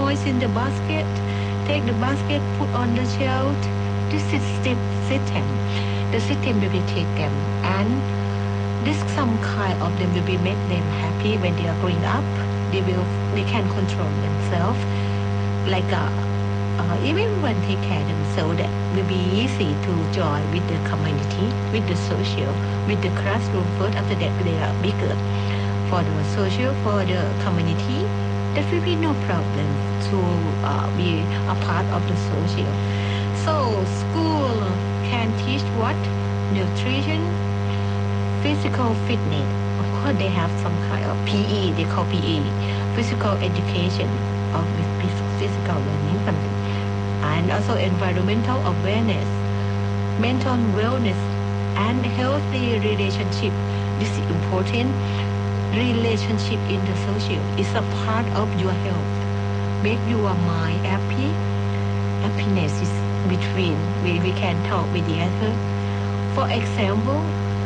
toys in the basket, take the basket, put on the shelf. This is system. The system will take them, and this some kind of them will be make them happy when they are growing up. They can control themselves, like even when they care themselves, that will be easy to join with the community, with the social, with the classroom first. After that, they are bigger for the social, for the community. There will be no problem to be a part of the social. So school can teach what? Nutrition, physical fitness. Of course, they have some kind of PE. They call PE, physical education, or physical learning something, and also environmental awareness, mental wellness, and healthy relationship. This is important. Relationship in the social is a part of your health. Make your mind happy. Happiness is between. We can talk with the other. For example,